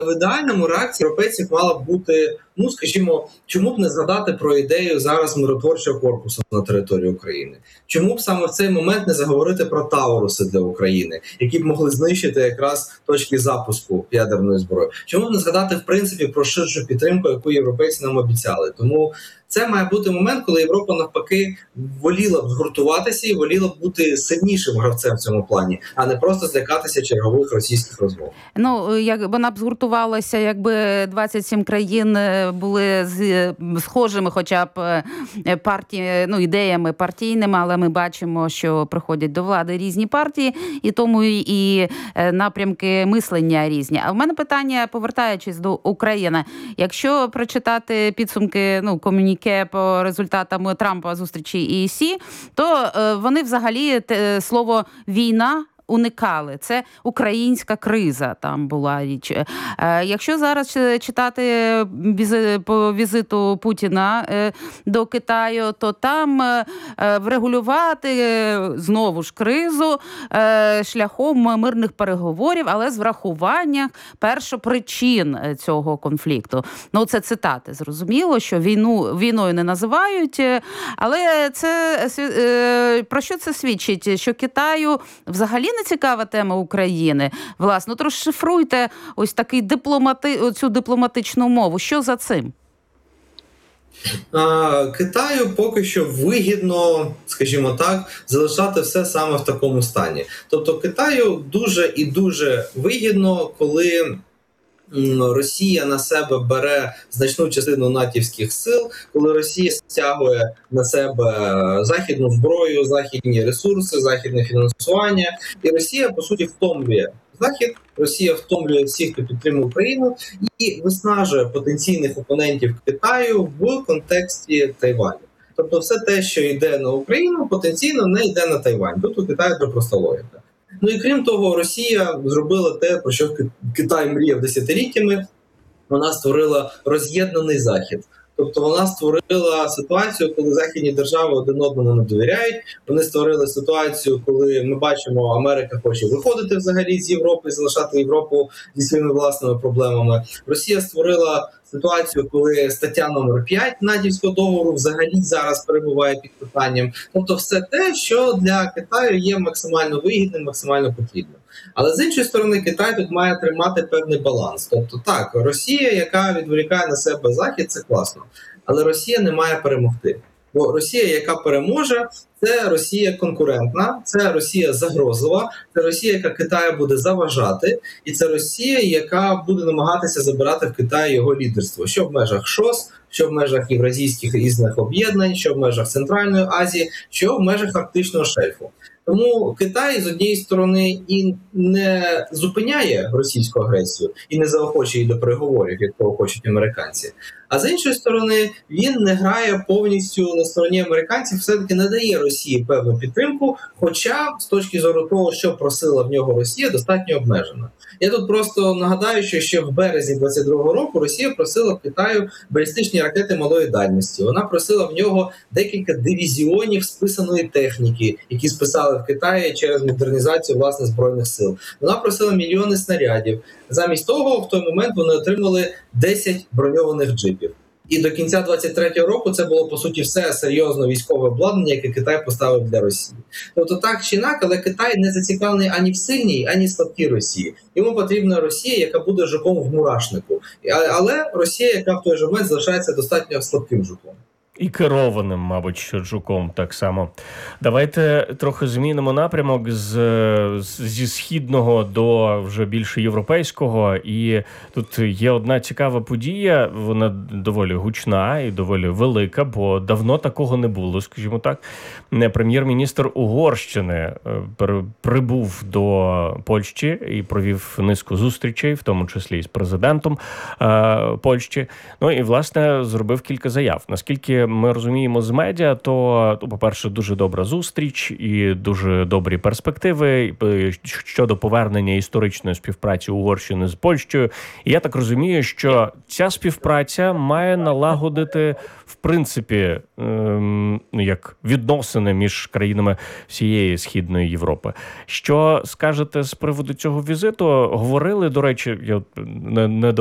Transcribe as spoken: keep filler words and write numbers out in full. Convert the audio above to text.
в ідеальному реакції європейців мала б бути, ну, скажімо, чому б не згадати про ідею зараз миротворчого корпусу на території України? Чому б саме в цей момент не заговорити про Тауруси для України, які б могли знищити якраз точки запуску ядерної зброї? Чому б не згадати, в принципі, про ширшу підтримку, яку європейці нам обіцяли? Тому це має бути момент, коли Європа, навпаки, воліла б згуртуватися і воліла б бути сильнішим гравцем в цьому плані, а не просто злякатися чергових російських розмов. Ну, як вона б згуртувалася, якби двадцять сім країн були з схожими хоча б партії, ну, ідеями партійними, але ми бачимо, що приходять до влади різні партії, і тому і напрямки мислення різні. А в мене питання, повертаючись до України, якщо прочитати підсумки, ну, комуніке по результатам Трампа зустрічі і ІСі, то вони взагалі те, слово «війна» уникали. Це українська криза там була річ. Якщо зараз читати по візиту Путіна до Китаю, то там врегулювати знову ж кризу шляхом мирних переговорів, але з врахуванням першопричин цього конфлікту. Ну, це цитати. Зрозуміло, що війну війною не називають, але це про що це свідчить? Що Китаю взагалі не цікава тема України. Власне, то розшифруйте ось такий дипломати... цю дипломатичну мову. Що за цим? А, Китаю поки що вигідно, скажімо так, залишати все саме в такому стані. Тобто Китаю дуже і дуже вигідно, коли Росія на себе бере значну частину натівських сил, коли Росія стягує на себе західну зброю, західні ресурси, західне фінансування, і Росія, по суті, втомлює Захід, Росія втомлює всіх, хто підтримує Україну, і виснажує потенційних опонентів Китаю в контексті Тайваню. Тобто все те, що йде на Україну, потенційно не йде на Тайвань. Тут у Китаю дуже проста логіка. Ну і крім того, Росія зробила те, про що Китай мріяв десятиліттями. Вона створила роз'єднаний Захід. Тобто вона створила ситуацію, коли західні держави один одному не довіряють. Вони створили ситуацію, коли ми бачимо, Америка хоче виходити взагалі з Європи, залишати Європу зі своїми власними проблемами. Росія створила ситуацію, коли стаття номер п'ять Натівського договору взагалі зараз перебуває під питанням. Тобто все те, що для Китаю є максимально вигідним, максимально потрібним. Але з іншої сторони, Китай тут має тримати певний баланс. Тобто так, Росія, яка відволікає на себе Захід, це класно. Але Росія не має перемогти. Бо Росія, яка переможе, це Росія конкурентна, це Росія загрозлива, це Росія, яка Китаю буде заважати, і це Росія, яка буде намагатися забирати в Китаї його лідерство. Що в межах ШОС, що в межах євразійських різних об'єднань, що в межах Центральної Азії, що в межах Арктичного шельфу. Тому Китай, з однієї сторони, і не зупиняє російську агресію, і не заохочує її до переговорів, як того хочуть американці. А з іншої сторони, він не грає повністю на стороні американців, все-таки не дає Росії певну підтримку, хоча з точки зору того, що просила в нього Росія, достатньо обмежена. Я тут просто нагадаю, що ще в березні двадцять другого року Росія просила в Китаю балістичні ракети малої дальності. Вона просила в нього декілька дивізіонів списаної техніки, які списали в Китаї через модернізацію власних збройних сил. Вона просила мільйони снарядів. Замість того, в той момент вони отримали десять броньованих джипів. І до кінця двадцять третього року це було, по суті, все серйозно військове обладнання, яке Китай поставив для Росії. Тобто так чи інакше, але Китай не зацікавлений ані в сильній, ані в слабкій Росії. Йому потрібна Росія, яка буде жуком в мурашнику. Але Росія, яка в той же момент залишається достатньо слабким жуком. І керованим, мабуть, що жуком так само. Давайте трохи змінимо напрямок з, зі східного до вже більше європейського. І тут є одна цікава подія, вона доволі гучна і доволі велика, бо давно такого не було, скажімо так. Прем'єр-міністр Угорщини прибув до Польщі і провів низку зустрічей, в тому числі і з президентом Польщі. Ну і, власне, зробив кілька заяв. Наскільки наскільки ми розуміємо з медіа, то, по-перше, дуже добра зустріч і дуже добрі перспективи щодо повернення історичної співпраці Угорщини з Польщею. І я так розумію, що ця співпраця має налагодити, в принципі, ем, як відносини між країнами всієї Східної Європи. Що скажете з приводу цього візиту? Говорили, до речі, я не, не